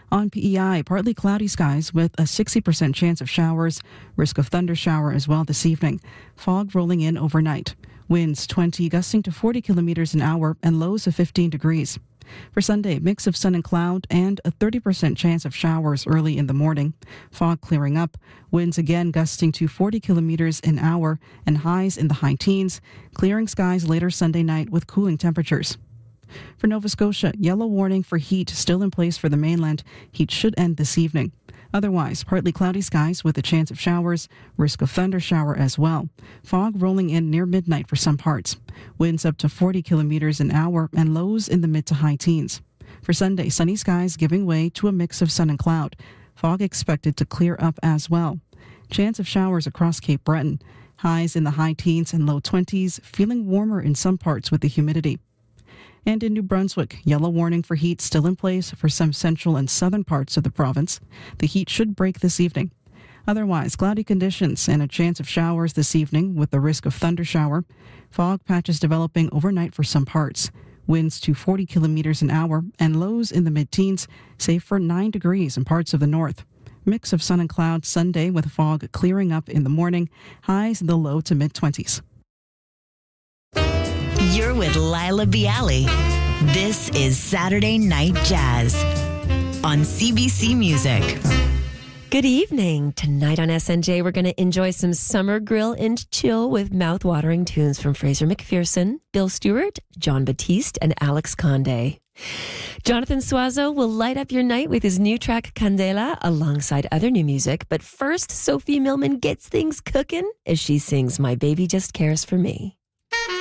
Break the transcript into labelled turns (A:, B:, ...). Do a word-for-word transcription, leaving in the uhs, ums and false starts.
A: On P E I, partly cloudy skies with a sixty percent chance of showers, risk of thunder shower as well this evening. Fog rolling in overnight. Winds twenty gusting to forty kilometers an hour and lows of fifteen degrees. For Sunday, mix of sun and cloud and a thirty percent chance of showers early in the morning. Fog clearing up. Winds again gusting to forty kilometers an hour and highs in the high teens. Clearing skies later Sunday night with cooling temperatures. For Nova Scotia, yellow warning for heat still in place for the mainland. Heat should end this evening. Otherwise, partly cloudy skies with a chance of showers, risk of thunder shower as well. Fog rolling in near midnight for some parts. Winds up to forty kilometers an hour and lows in the mid to high teens. For Sunday, sunny skies giving way to a mix of sun and cloud. Fog expected to clear up as well. Chance of showers across Cape Breton. Highs in the high teens and low twenties, feeling warmer in some parts with the humidity. And in New Brunswick, yellow warning for heat still in place for some central and southern parts of the province. The heat should break this evening. Otherwise, cloudy conditions and a chance of showers this evening with the risk of thunder shower. Fog patches developing overnight for some parts. Winds to forty kilometers an hour and lows in the mid-teens, save for nine degrees in parts of the north. Mix of sun and cloud Sunday with fog clearing up in the morning. Highs in the low to mid-twenties.
B: You're with Lila Bialy. This is Saturday Night Jazz on C B C Music.
C: Good evening. Tonight on S N J, we're going to enjoy some summer grill and chill with mouth-watering tunes from Fraser McPherson, Bill Stewart, John Batiste, and Alex Conde. Jonathan Suazo will light up your night with his new track Candela alongside other new music. But first, Sophie Millman gets things cooking as she sings My Baby Just Cares for Me.